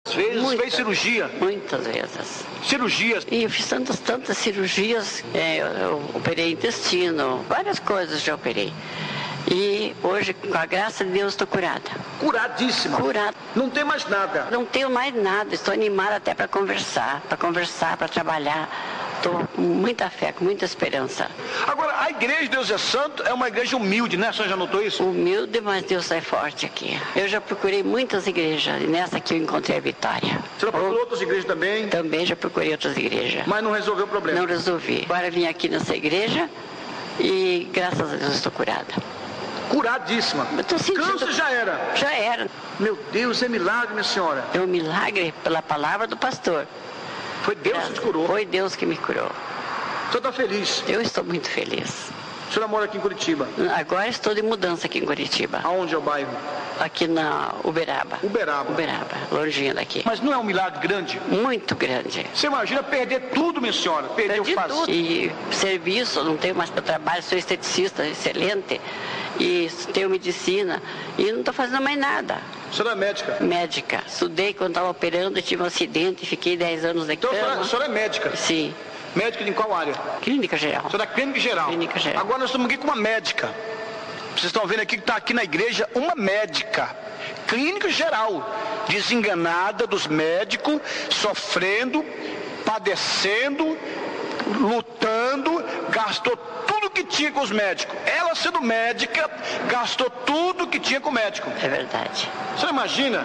vezes fez cirurgia? Muitas vezes. Cirurgias? E eu fiz tantas cirurgias, eu operei intestino, várias coisas já operei. E hoje, com a graça de Deus, estou curada. Curadíssima? Curada. Não tem mais nada? Não tenho mais nada, estou animada até para conversar, para trabalhar. Estou com muita fé, com muita esperança. Agora, a igreja de Deus é Santo é uma igreja humilde, né? A senhora já notou isso? Humilde, mas Deus é forte aqui. Eu já procurei muitas igrejas, e nessa aqui eu encontrei a vitória. Você já procurou outras igrejas também? Também já procurei outras igrejas. Mas não resolveu o problema? Não resolvi. Agora vim aqui nessa igreja e graças a Deus estou curada. Curadíssima. Eu tô sentindo... Câncer já era? Já era. Meu Deus, é milagre, minha senhora. É um milagre pela palavra do pastor. Foi Deus que te curou? Foi Deus que me curou. O senhor está feliz? Eu estou muito feliz. A senhora mora aqui em Curitiba? Agora estou de mudança aqui em Curitiba. Aonde é o bairro? Aqui na Uberaba. Uberaba. Uberaba, longinho daqui. Mas não é um milagre grande? Muito grande. Você imagina perder tudo, minha senhora? Perder o tudo. E serviço, não tenho mais para trabalho, sou esteticista excelente. E tenho medicina. E não estou fazendo mais nada. A senhora é médica? Médica. Estudei quando estava operando, tive um acidente, fiquei 10 anos na cama. Então a senhora é médica? Sim. Médica em qual área? Clínica geral. A senhora é clínica geral? Clínica geral. Agora nós estamos aqui com uma médica. Vocês estão vendo aqui que está aqui na igreja uma médica. Clínica geral. Desenganada dos médicos, sofrendo, padecendo, lutando, gastou tudo que tinha com os médicos. Ela, sendo médica, gastou tudo que tinha com o médico. É verdade. Você imagina?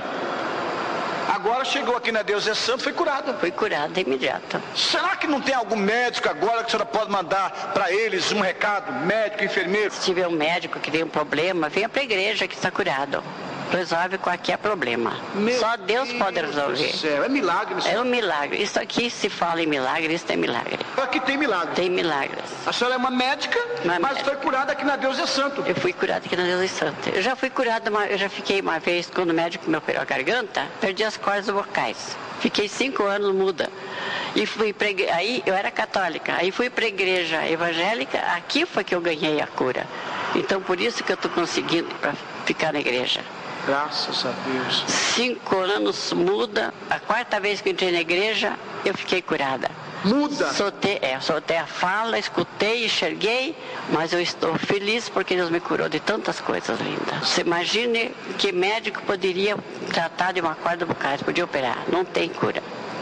Agora chegou aqui na Deus é Santo, foi curada. Foi curada imediato. Será que não tem algum médico agora que a senhora pode mandar para eles um recado? Médico, enfermeiro? Se tiver um médico que tem um problema, venha para a igreja que está curado. Resolve qualquer problema. Só Deus pode resolver. Do céu. É milagre, É um milagre. Isso aqui se fala em milagre, isso é milagre. Aqui tem milagre. Tem milagres. A senhora é uma médica, mas foi curada aqui na Deus é Santo. Eu fui curada aqui na Deus é Santo. Eu já fui curada, eu já fiquei uma vez, quando o médico me operou a garganta, perdi as cordas vocais. Fiquei 5 anos muda. E fui aí eu era católica, aí fui para a igreja evangélica, aqui foi que eu ganhei a cura. Então por isso que eu estou conseguindo para ficar na igreja. Graças a Deus. 5 anos muda, a 4ª vez que eu entrei na igreja, eu fiquei curada. Muda? Soltei a fala, escutei, enxerguei, mas eu estou feliz porque Deus me curou de tantas coisas lindas. Você imagine que médico poderia tratar de uma corda vocal, podia operar. Não tem cura.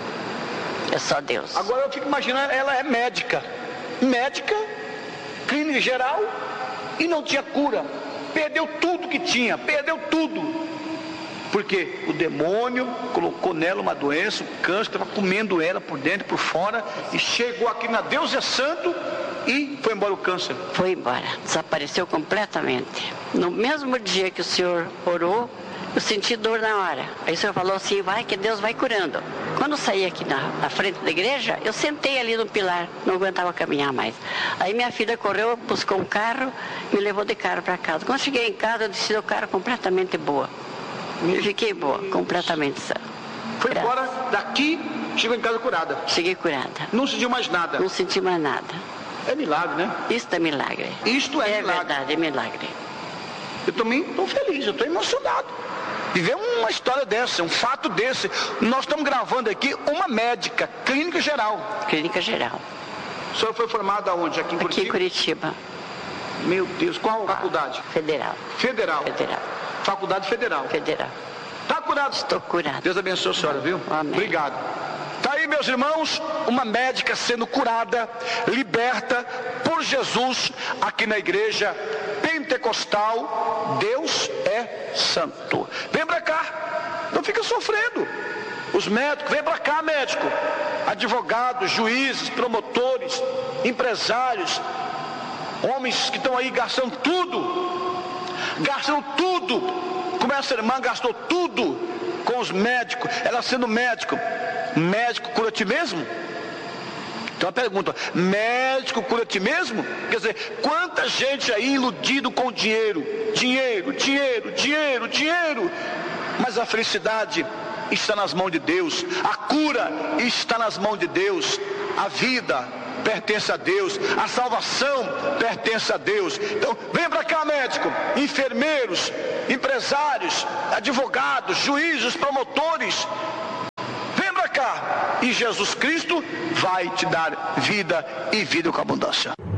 É só Deus. Agora eu fico imaginando, ela é médica. Médica, clínica geral, e não tinha cura. Perdeu tudo que tinha, perdeu tudo. Porque o demônio colocou nela uma doença, um câncer, estava comendo ela por dentro e por fora, e chegou aqui na Deus é Santo e foi embora o câncer. Foi embora, desapareceu completamente. No mesmo dia que o senhor orou, eu senti dor na hora. Aí o senhor falou assim, vai que Deus vai curando. Quando eu saí aqui na frente da igreja, eu sentei ali no pilar, não aguentava caminhar mais. Aí minha filha correu, buscou um carro, me levou de carro para casa. Quando cheguei em casa, eu desci do carro completamente boa. Eu fiquei boa, completamente sã. Foi embora daqui, chegou em casa curada. Cheguei curada. Não sentiu mais nada. Não senti mais nada. É milagre, né? Isto é milagre. Isto é milagre. É verdade, é milagre. Eu também estou feliz, eu estou emocionado. Viver uma história dessa, um fato desse. Nós estamos gravando aqui uma médica, clínica geral. Clínica geral. O senhor foi formado aonde? Aqui em Curitiba? Aqui em Curitiba. Meu Deus, qual faculdade? Federal. Federal. Federal. Faculdade Federal. Federal. Está curado? Estou curado. Deus abençoe a senhora, viu? Amém. Obrigado. Está aí, meus irmãos, uma médica sendo curada, liberta por Jesus aqui na igreja pentecostal. Deus é Santo. Vem para cá, não fica sofrendo. Os médicos, vem para cá, médico. Advogados, juízes, promotores, empresários, homens que estão aí gastando tudo. Gastando tudo. Como essa irmã gastou tudo com os médicos. Ela sendo médico cura a ti mesmo? Então a pergunta, médico cura a ti mesmo? Quer dizer, quanta gente aí iludido com dinheiro, mas a felicidade está nas mãos de Deus, a cura está nas mãos de Deus, a vida pertence a Deus, a salvação pertence a Deus. Então vem para cá, médico, enfermeiros, empresários, advogados, juízes, promotores, e Jesus Cristo vai te dar vida e vida com abundância.